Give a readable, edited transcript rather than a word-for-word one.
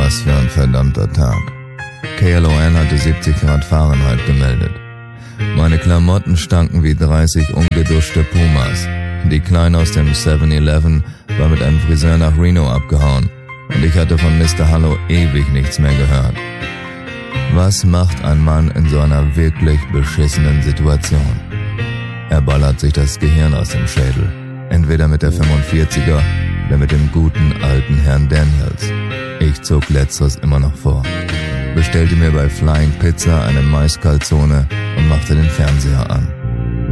Was für ein verdammter Tag. KLON hatte 70 Grad Fahrenheit gemeldet. Meine Klamotten stanken wie 30 ungeduschte Pumas. Die Kleine aus dem 7-Eleven war mit einem Friseur nach Reno abgehauen und ich hatte von Mr. Hallo ewig nichts mehr gehört. Was macht ein Mann in so einer wirklich beschissenen Situation? Er ballert sich das Gehirn aus dem Schädel. Entweder mit der 45er oder mit dem guten alten Herrn Daniels. Ich zog letzteres immer noch vor. Bestellte mir bei Flying Pizza eine Maiskalzone und machte den Fernseher an.